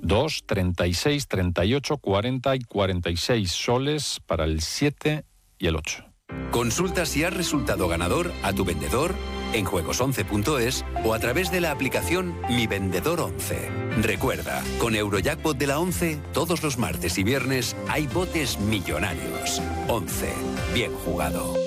2, 36, 38, 40 y 46 soles para el 7 y el 8. Consulta si has resultado ganador a tu vendedor en juegos11.es o a través de la aplicación Mi Vendedor 11. Recuerda, con Eurojackpot de la 11, todos los martes y viernes hay botes millonarios. 11. Bien jugado.